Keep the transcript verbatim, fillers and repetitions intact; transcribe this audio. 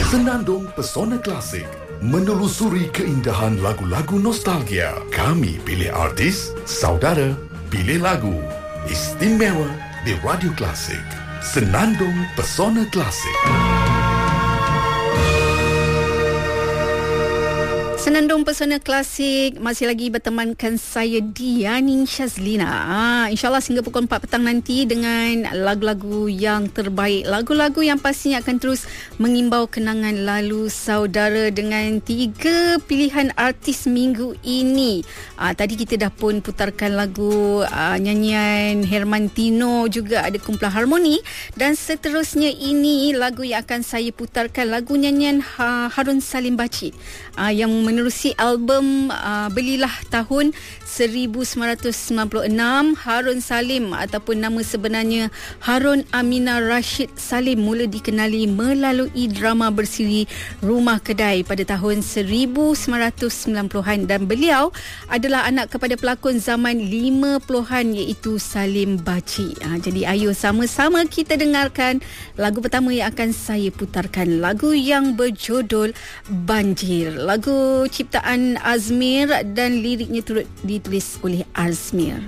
Senandung Pesona Klasik, menelusuri keindahan lagu-lagu nostalgia. Kami pilih artis, saudara, pilih lagu. Istimewa di Radio Klasik. Senandung Pesona Klasik. Senandung Pesona Klasik masih lagi bertemankan saya Diani Syazlina. Ah, InsyaAllah sehingga pukul empat petang nanti dengan lagu-lagu yang terbaik. Lagu-lagu yang pastinya akan terus mengimbau kenangan lalu saudara dengan tiga pilihan artis minggu ini. Ah, tadi kita dah pun putarkan lagu ah, nyanyian Herman Tino, juga ada kumpulan harmoni. Dan seterusnya ini lagu yang akan saya putarkan, lagu nyanyian ha, Harun Salim Bachit ah, yang menerusi album uh, Belilah tahun seribu sembilan ratus sembilan puluh enam. Harun Salim ataupun nama sebenarnya Harun Aminah Rashid Salim mula dikenali melalui drama bersiri Rumah Kedai pada tahun seribu sembilan ratus sembilan puluhan, dan beliau adalah anak kepada pelakon zaman lima puluhan iaitu Salim Bachit. Ha, jadi ayo sama-sama kita dengarkan lagu pertama yang akan saya putarkan, lagu yang berjudul Banjir. Lagu ciptaan Azmir dan liriknya turut ditulis oleh Azmir.